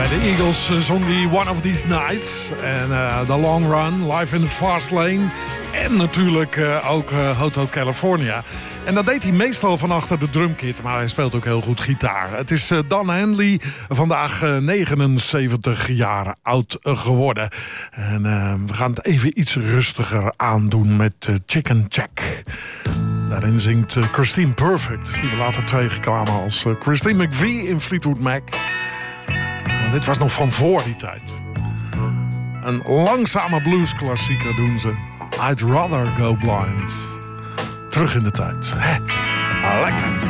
Bij de Eagles zong hij One of These Nights. En The Long Run, Live in the Fast Lane. En natuurlijk ook Hotel California. En dat deed hij meestal van achter de drumkit. Maar hij speelt ook heel goed gitaar. Het is Don Henley, vandaag 79 jaar oud geworden. En we gaan het even iets rustiger aandoen met Chicken Check. Daarin zingt Christine Perfect, die we later tegenkwamen als Christine McVie in Fleetwood Mac. Dit was nog van voor die tijd. Een langzame bluesklassieker doen ze. I'd Rather Go Blind. Terug in de tijd. Lekker.